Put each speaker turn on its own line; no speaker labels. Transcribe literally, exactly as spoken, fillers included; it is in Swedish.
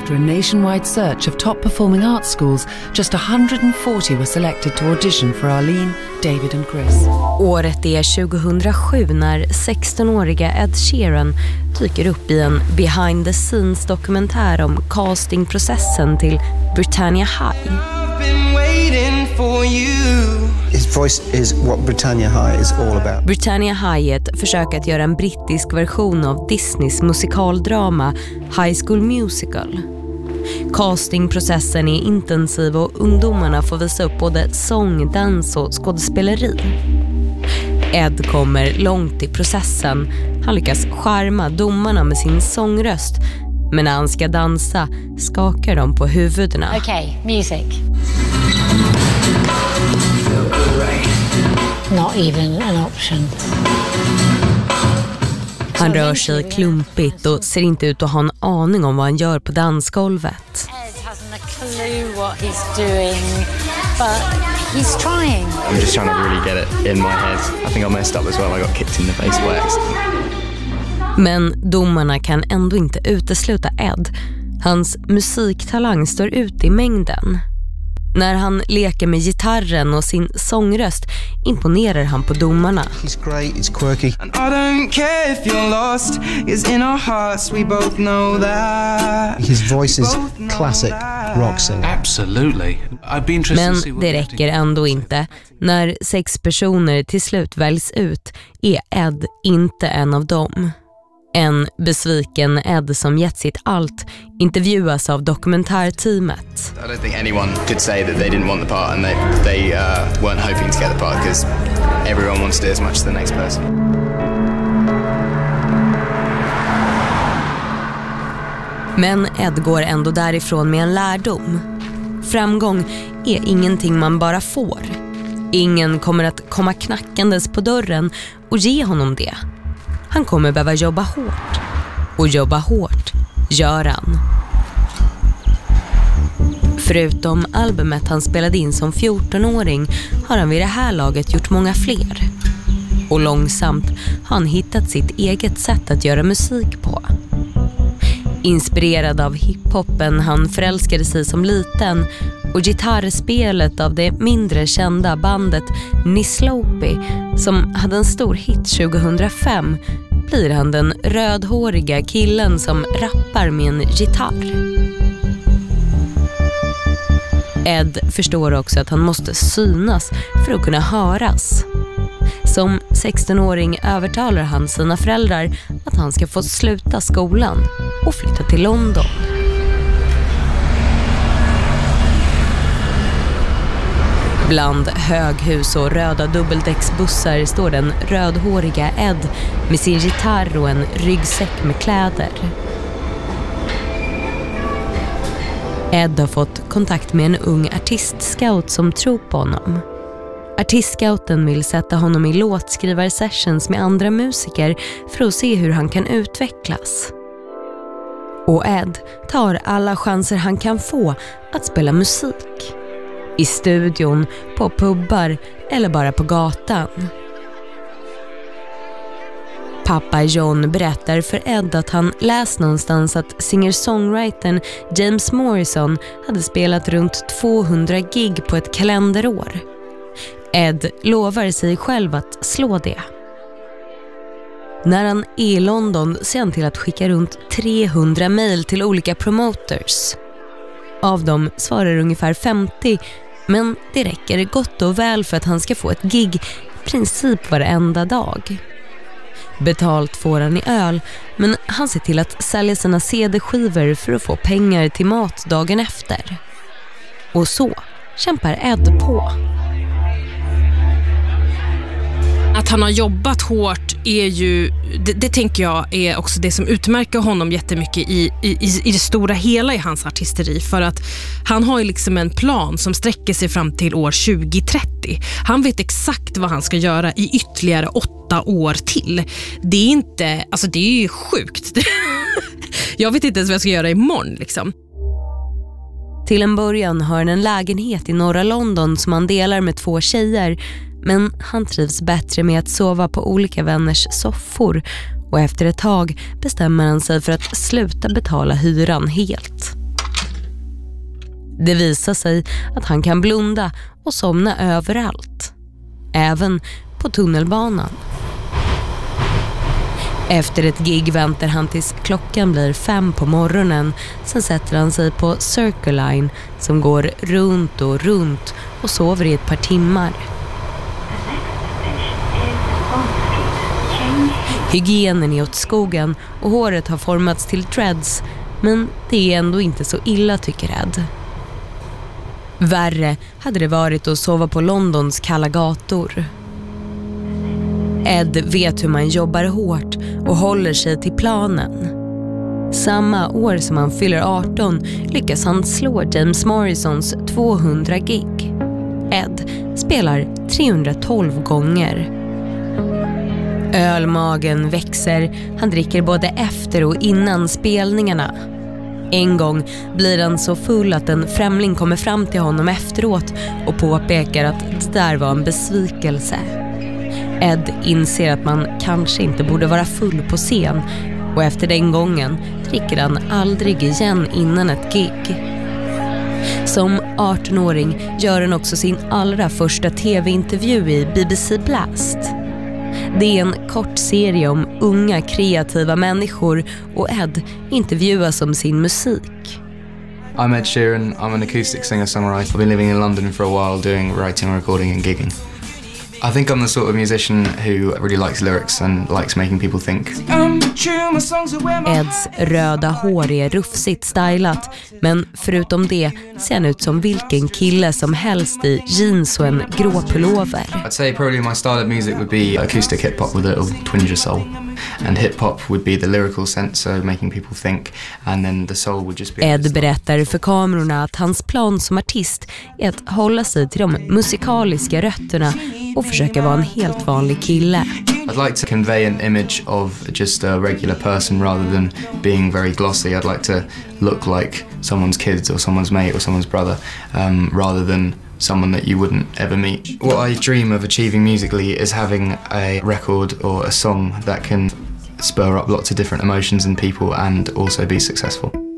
After a nationwide search of top-performing art schools, just one hundred forty were selected to audition for Arlene, David and Chris.
Året är tjugohundrasju när sexton-åriga Ed Sheeran dyker upp i en behind-the-scenes-dokumentär om castingprocessen till Britannia High.
His voice is what Britannia High is all about.
Britannia High är ett försök att göra en brittisk version av Disneys musikaldrama High School Musical. Castingprocessen är intensiv och ungdomarna får visa upp både sång, dans och skådespeleri. Ed kommer långt i processen. Han lyckas charma domarna med sin sångröst. Men när han ska dansa skakar de på huvudena.
Okay, music. Not even an option.
Han rör sig klumpigt och ser inte ut att ha en aning om vad han gör på dansgolvet.
Ed hasn't a clue what he's doing, but he's trying.
I'm just trying to really get it in my head. I think I messed up as well. I got kicked in the face by accident.
Men domarna kan ändå inte utesluta Ed. Hans musiktalang står ut i mängden. När han leker med gitarren och sin sångröst imponerar han på domarna.
He's great, he's quirky.
And I don't care if you're lost, it's in our hearts, we both know that.
His voice is classic rock singer.
Absolutely. I'd be interested to see
Men
what
det räcker ändå inte. När sex personer till slut väljs ut är Ed inte en av dem. En besviken Ed som gett sitt allt intervjuas av dokumentärteamet.
I don't think anyone could say that they didn't want the part and they, they uh, weren't hoping to get the part because everyone wants to do as much as the next person.
Men Ed går ändå därifrån med en lärdom. Framgång är ingenting man bara får. Ingen kommer att komma knackandes på dörren och ge honom det. Han kommer behöva jobba hårt. Och jobba hårt gör han. Förutom albumet han spelade in som fjortonåring har han vid det här laget gjort många fler. Och långsamt har han hittat sitt eget sätt att göra musik på. Inspirerad av hiphopen han förälskade sig som liten och gitarrspelet av det mindre kända bandet Nislopi som hade en stor hit tjugohundrafem blir han den rödhåriga killen som rappar med en gitarr. Ed förstår också att han måste synas för att kunna höras. Som sexton-åring övertalar han sina föräldrar att han ska få sluta skolan och flytta till London. Bland höghus och röda dubbeldäcksbussar står den rödhåriga Ed med sin gitarr och en ryggsäck med kläder. Ed har fått kontakt med en ung artistscout som tror på honom. Artistscouten vill sätta honom i låtskrivarsessions med andra musiker för att se hur han kan utvecklas. Och Ed tar alla chanser han kan få att spela musik. I studion, på pubbar eller bara på gatan. Pappa John berättar för Ed att han läst någonstans att singer-songwritern James Morrison hade spelat runt tvåhundra gig på ett kalenderår. Ed lovar sig själv att slå det. När han är i London ser han till att skicka runt trehundra mejl till olika promoters. Av dem svarar ungefär femtio, men det räcker gott och väl för att han ska få ett gig i princip varenda dag. Betalt får han i öl, men han ser till att sälja sina C D-skivor för att få pengar till mat dagen efter. Och så kämpar Ed på.
Att han har jobbat hårt är ju, det, det tänker jag är också det som utmärker honom jättemycket i, i, i det stora hela i hans artisteri. För att han har ju liksom en plan som sträcker sig fram till år tjugo trettio. Han vet exakt vad han ska göra i ytterligare åtta år till. Det är inte, alltså det är ju sjukt. Jag vet inte ens vad jag ska göra imorgon liksom.
Till en början har han en lägenhet i norra London som han delar med två tjejer. Men han trivs bättre med att sova på olika vänners soffor och efter ett tag bestämmer han sig för att sluta betala hyran helt. Det visar sig att han kan blunda och somna överallt. Även på tunnelbanan. Efter ett gig väntar han tills klockan blir fem på morgonen. Sen sätter han sig på Circle Line som går runt och runt och sover i ett par timmar. Hygienen är åt skogen och håret har formats till dreads, men det är ändå inte så illa, tycker Ed. Värre hade det varit att sova på Londons kalla gator. Ed vet hur man jobbar hårt och håller sig till planen. Samma år som han fyller arton lyckas han slå James Morrisons tvåhundra gig. Ed spelar trehundratolv gånger. Ölmagen växer, han dricker både efter och innan spelningarna. En gång blir han så full att en främling kommer fram till honom efteråt och påpekar att det där var en besvikelse. Ed inser att man kanske inte borde vara full på scen och efter den gången dricker han aldrig igen innan ett gig. Som arton-åring gör han också sin allra första tv-intervju i B B C Blast. Det är en kort serie om unga kreativa människor och Ed intervjuas om sin musik.
I'm Ed Sheeran, I'm an acoustic singer-songwriter. I've been living in London for a while doing writing, recording and gigging. I think I'm the sort of musician who really likes lyrics and likes making people think.
Eds röda hår är rufsigt stylat, men förutom det ser han ut som vilken kille som helst i jeans och en grå pullover.
I'd say probably my style of music would be acoustic hip-hop with a little twinge of soul. And hip-hop would be the lyrical sense, so making people think, and then the soul would just be...
Ed berättar för kamerorna att hans plan som artist är att hålla sig till de musikaliska rötterna och försöka vara en helt vanlig kille.
I'd like to convey an image of just a regular person rather than being very glossy. I'd like to look like someone's kids or someone's mate or someone's brother, um, rather than someone that you wouldn't ever meet. What I dream of achieving musically is having a record or a song that can spur up lots of different emotions in people and also be successful.